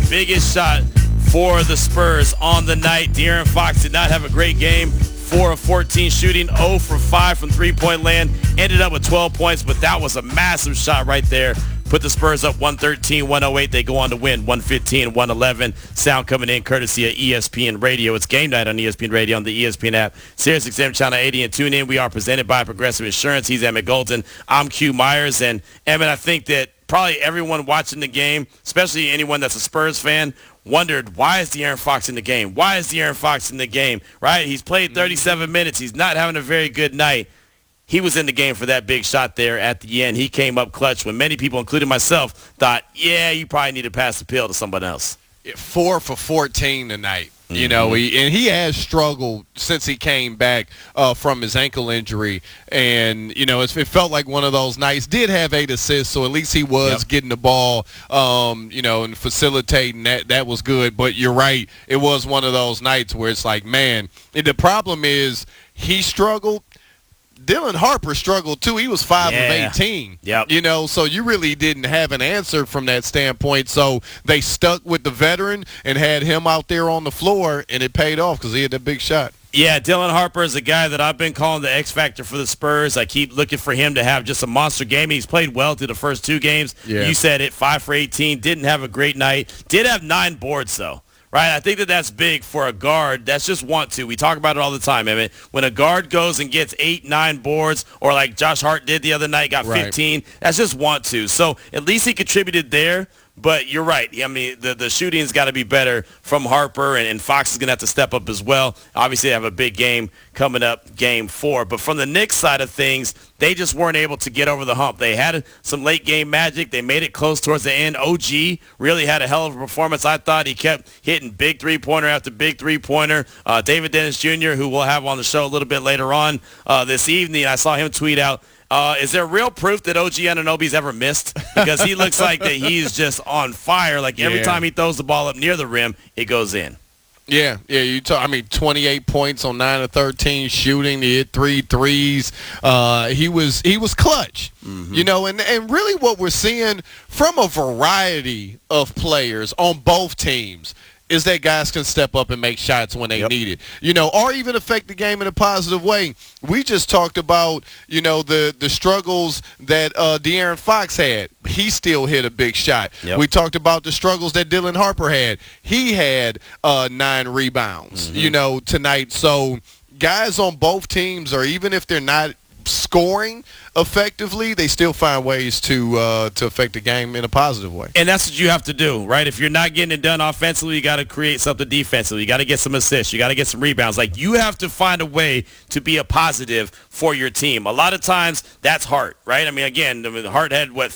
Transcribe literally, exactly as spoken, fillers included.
biggest shot for the Spurs on the night. De'Aaron Fox did not have a great game. four of fourteen shooting, zero for five from three-point land. Ended up with twelve points, but that was a massive shot right there. Put the Spurs up one thirteen, one oh eight. They go on to win one fifteen, one eleven. Sound coming in courtesy of E S P N Radio. It's game night on E S P N Radio on the E S P N app. Sirius X M Channel eighty and tune in. We are presented by Progressive Insurance. He's Emmett Golden. I'm Q Myers. And Emmett, I think that probably everyone watching the game, especially anyone that's a Spurs fan, wondered, why is De'Aaron Fox in the game? Why is De'Aaron Fox in the game, right? He's played thirty-seven minutes. He's not having a very good night. He was in the game for that big shot there at the end. He came up clutch when many people, including myself, thought, yeah, you probably need to pass the pill to someone else. Four for fourteen tonight. Mm-hmm. You know, he, and he has struggled since he came back uh, from his ankle injury. And, you know, it, it felt like one of those nights. Did have eight assists, so at least he was yep. getting the ball, um, you know, and facilitating. That, that was good. But you're right. It was one of those nights where it's like, man, the problem is he struggled. Dylan Harper struggled too. He was five yeah. of eighteen. Yep. You know, so you really didn't have an answer from that standpoint. So they stuck with the veteran and had him out there on the floor, and it paid off because he had that big shot. Yeah, Dylan Harper is a guy that I've been calling the X factor for the Spurs. I keep looking for him to have just a monster game. He's played well through the first two games. Yeah. You said it, five for eighteen. Didn't have a great night. Did have nine boards though. Right, I think that that's big for a guard. That's just want to. We talk about it all the time, Emmett. When a guard goes and gets eight, nine boards, or like Josh Hart did the other night, got right. fifteen, that's just want to. So at least he contributed there. But you're right. I mean, the, the shooting's got to be better from Harper, and, and Fox is going to have to step up as well. Obviously, they have a big game coming up, game four. But from the Knicks side of things, they just weren't able to get over the hump. They had some late-game magic. They made it close towards the end. O G really had a hell of a performance. I thought he kept hitting big three-pointer after big three-pointer. Uh, David Dennis Junior, who we'll have on the show a little bit later on uh, this evening, I saw him tweet out, Uh, is there real proof that O G Anunoby's ever missed? Because he looks like that he's just on fire. Like every yeah. time he throws the ball up near the rim, it goes in. Yeah, yeah. You talk. I mean, twenty-eight points on nine of thirteen shooting. He hit three threes. Uh, he was he was clutch. Mm-hmm. You know, and and really what we're seeing from a variety of players on both teams is that guys can step up and make shots when they yep. need it, you know, or even affect the game in a positive way. We just talked about, you know, the, the struggles that uh, De'Aaron Fox had. He still hit a big shot. Yep. We talked about the struggles that Dylan Harper had. He had uh, nine rebounds, mm-hmm. you know, tonight. So guys on both teams, or even if they're not scoring effectively, they still find ways to uh, to affect the game in a positive way. And that's what you have to do, right? If you're not getting it done offensively, you got to create something defensively. You got to get some assists. You got to get some rebounds. Like, you have to find a way to be a positive for your team. A lot of times, that's Hart, right? I mean, again, I mean, Hart had, what,